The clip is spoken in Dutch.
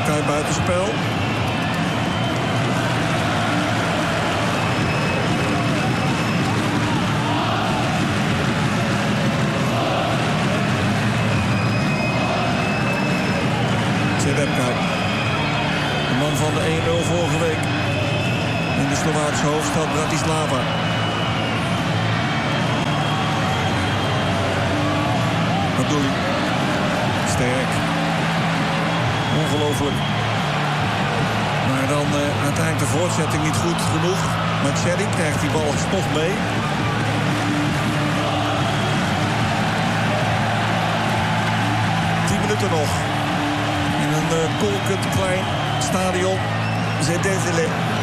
Kuit buitenspel. Zedepka. De man van de 1-0 vorige week. In de Slovaakse hoofdstad Bratislava. Wat doe je? Sterk. Ongelooflijk. Maar dan uiteindelijk de voortzetting niet goed genoeg. Maar Tjerry krijgt die bal toch mee. Minuten nog. In een kolkend klein stadion. Zedezele.